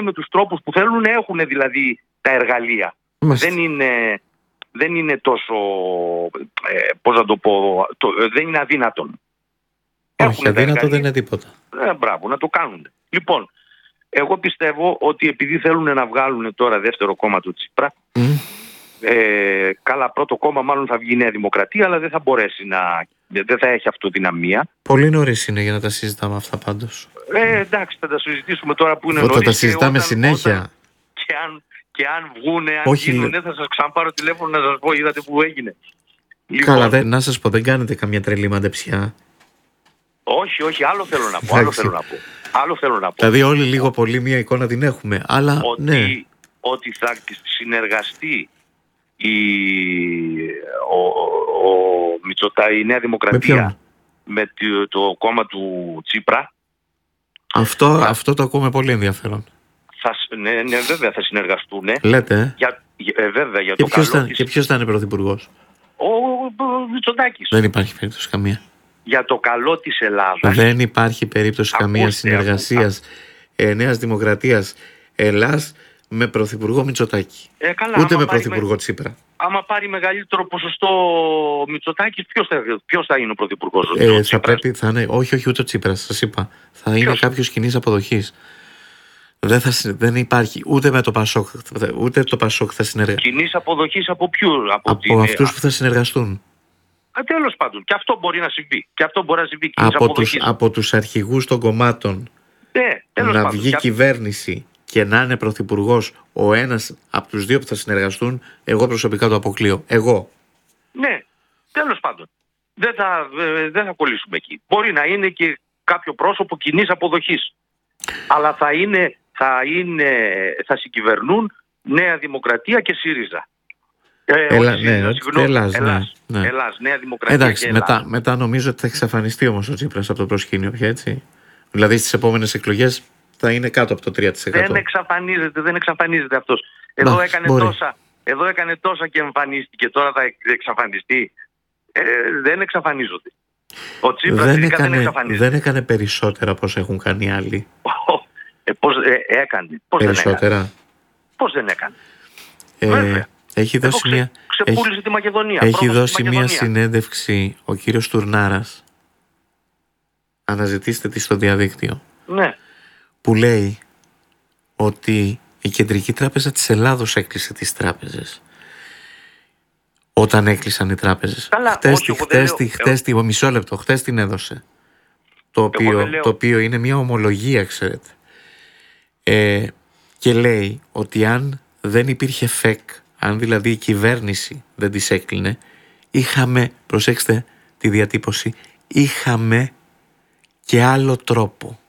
με τους τρόπους που θέλουν, έχουν δηλαδή τα εργαλεία. Δεν είναι τόσο, πώς να το πω, δεν είναι αδύνατον. Όχι, αδύνατο δεν είναι τίποτα. Μπράβο, να το κάνουν. Λοιπόν, εγώ πιστεύω ότι επειδή θέλουν να βγάλουν τώρα δεύτερο κόμμα του Τσίπρα, καλά, πρώτο κόμμα μάλλον θα βγει η Νέα Δημοκρατία, αλλά δεν θα μπορέσει δεν θα έχει αυτοδυναμία. Πολύ νωρίς είναι για να τα συζητάμε αυτά πάντως. Εντάξει, θα τα συζητήσουμε τώρα που είναι νωρίς. Θα τα συζητάμε συνέχεια. Και αν βγούνε, αν γίνουνε, θα σας ξαναπάρω τηλέφωνο να σας πω, είδατε που έγινε. Καλά, να σας πω, δεν κάνετε καμιά τρελή μαντεψιά. Όχι, άλλο θέλω να πω. Δηλαδή όλοι λίγο πολύ μια εικόνα την έχουμε, αλλά ότι θα συνεργαστεί η Νέα Δημοκρατία με το κόμμα του Τσίπρα. Αυτό το ακούμε πολύ ενδιαφέρον. Ναι, βέβαια θα συνεργαστούν. Λέτε. Βέβαια, για το καλό της... Και ποιος θα είναι πρωθυπουργός? Ο Μητσοτάκης. Δεν υπάρχει περίπτωση καμία. Για το καλό της Ελλάδας. Δεν υπάρχει περίπτωση καμία συνεργασίας Νέας Δημοκρατίας Ελλάς με πρωθυπουργό Μητσοτάκη. Ούτε με πρωθυπουργό Τσίπρα. Άμα πάρει μεγαλύτερο ποσοστό Μητσοτάκης, ποιος θα είναι ο πρωθυπουργός? Θα είναι, όχι ούτε ο Τσίπρας, σας είπα. Θα είναι κάποιος κοινής αποδοχής. Δεν υπάρχει ούτε με το Πασόκ, ούτε το Πασόκ θα συνεργαστεί. Κοινής αποδοχής από ποιους? Από αυτούς που θα συνεργαστούν. Τέλος πάντων, και αυτό μπορεί να συμβεί. Από τους αρχηγούς των κομμάτων να βγει κυβέρνηση και να είναι πρωθυπουργός ο ένας από τους δύο που θα συνεργαστούν, εγώ προσωπικά το αποκλείω. Εγώ. Ναι, τέλος πάντων. Δεν θα κολλήσουμε εκεί. Μπορεί να είναι και κάποιο πρόσωπο κοινής αποδοχής. Αλλά θα συγκυβερνούν Νέα Δημοκρατία και ΣΥΡΙΖΑ. Ελλάς, Νέα Δημοκρατία. Εντάξει, μετά νομίζω ότι θα εξαφανιστεί όμως ο Τσίπρας από το προσκήνιο πια, έτσι. Δηλαδή στις επόμενες εκλογές θα είναι κάτω από το 3%. Δεν εξαφανίζεται αυτός. Εδώ έκανε τόσα και εμφανίστηκε. Τώρα θα εξαφανιστεί. Δεν εξαφανίζονται. Ο Τσίπρας δεν έκανε περισσότερα από όσα έχουν κάνει άλλοι. Πώς έκανε? Περισσότερα. Πώς δεν έκανε? Έχει δώσει ξεπούλησε τη Μακεδονία. Έχει δώσει μια συνέντευξη ο κύριος Τουρνάρας. Αναζητήστε τη στο διαδίκτυο. Ναι. Που λέει ότι η Κεντρική Τράπεζα της Ελλάδος έκλεισε τις τράπεζες. Όταν έκλεισαν οι τράπεζες. Χτες την έδωσε. Το οποίο είναι μια ομολογία, ξέρετε. Και λέει ότι αν δεν υπήρχε ΦΕΚ, αν δηλαδή η κυβέρνηση δεν τις έκλεινε, προσέξτε τη διατύπωση, είχαμε και άλλο τρόπο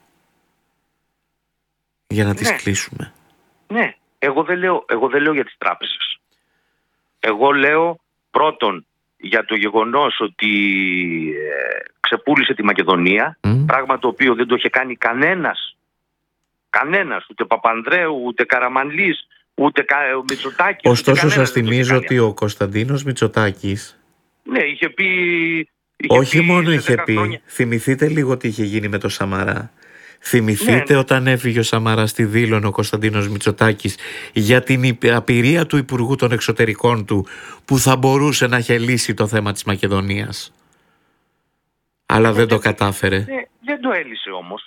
για να τις κλείσουμε. Ναι, εγώ δεν λέω για τις τράπεζες. Εγώ λέω πρώτον για το γεγονός ότι ξεπούλησε τη Μακεδονία, πράγμα το οποίο δεν το είχε κάνει κανένας, ούτε Παπανδρέου, ούτε Καραμανλής, ούτε ο Μητσοτάκης. Ωστόσο σας θυμίζω ότι ο Κωνσταντίνος Μητσοτάκης είχε πει... όχι μόνο είχε πει, χρόνια. Θυμηθείτε λίγο τι είχε γίνει με το Σαμαρά. Θυμηθείτε όταν έφυγε ο Σαμαράς, τη δήλωνε ο Κωνσταντίνος Μητσοτάκης για την απειρία του Υπουργού των Εξωτερικών του, που θα μπορούσε να είχε λύσει το θέμα της Μακεδονίας. Αλλά δεν το κατάφερε. Δεν το έλυσε όμως.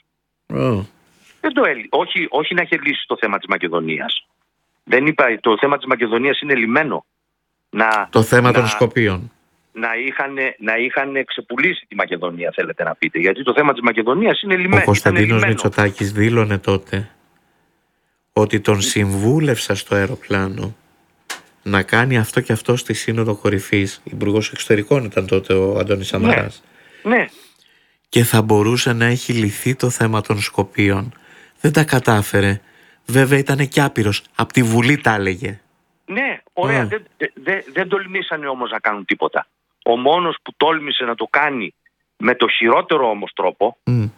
Όχι να είχε λύσει το θέμα της Μακεδονίας. Δεν είπα, το θέμα της Μακεδονίας είναι λυμένο. Το θέμα των Σκοπίων. Να είχαν ξεπουλήσει τη Μακεδονία, θέλετε να πείτε. Γιατί το θέμα της Μακεδονίας είναι λυμένο. Ο Κωνσταντίνος Μητσοτάκης δήλωνε τότε ότι τον συμβούλευσα στο αεροπλάνο να κάνει αυτό και αυτό στη Σύνοδο Κορυφής. Υπουργός Εξωτερικών ήταν τότε ο Αντώνης Σαμαράς. Ναι. Και θα μπορούσε να έχει λυθεί το θέμα των Σκοπίων. Δεν τα κατάφερε. Βέβαια ήταν κι άπειρος. Απ' τη Βουλή τα έλεγε. Ναι, ωραία. Δεν τολμήσανε όμως να κάνουν τίποτα. Ο μόνος που τόλμησε να το κάνει με το χειρότερο όμως τρόπο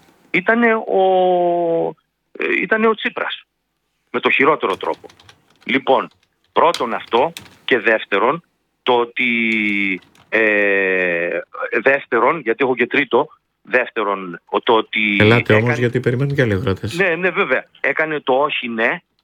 ήταν ο Τσίπρας. Με το χειρότερο τρόπο. Λοιπόν, πρώτον αυτό, και δεύτερον, το ότι δεύτερον, γιατί έχω και τρίτο, δεύτερον, το ότι... Ελάτε όμως, γιατί περιμένουν και άλλοι αγρότες. Ναι, βέβαια. Έκανε το όχι ναι